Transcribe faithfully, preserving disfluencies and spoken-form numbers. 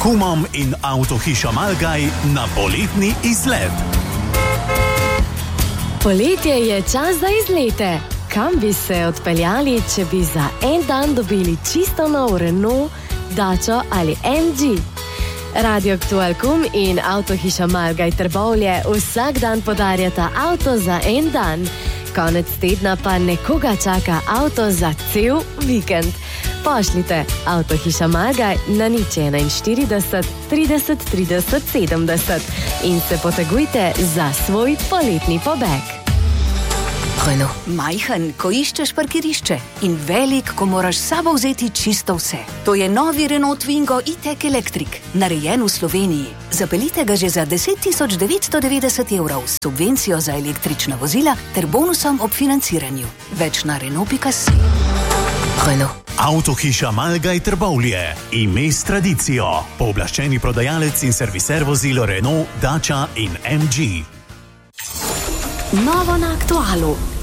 kumom in avtohiša Malgaj na poletni izlet. Poletje je čas za izlete. Kam bi se odpeljali, če bi za en dan dobili čisto nov Renault, Dacio ali em dži? Radio Aktualkum in avtohiša Malgaj Trbovlje vsak dan podarjata avto za en dan. Konec tedna pa nekoga čaka avto za cel vikend. Pošljite avtohiša Malgaj na nič enainštirideset trideset trideset sedemdeset in se potegujte za svoj poletni pobeg. Renault. Majhen, ko iščeš parkirišče in velik, ko moraš s sabo vzeti čisto vse. To je novi Renault Twingo E-Tech Electric, narejen v Sloveniji. Zapeljite ga že za deset tisoč devetsto devetdeset evrov s subvencijo za električna vozila ter bonusom ob financiranju. Več na renault pika si. Renault. Avtohiša Malgaj Trbovlje. Ime s tradicijo. Pooblaščeni prodajalec in serviser vozil Renault, Dacia in em dži. Novo na Aktualu.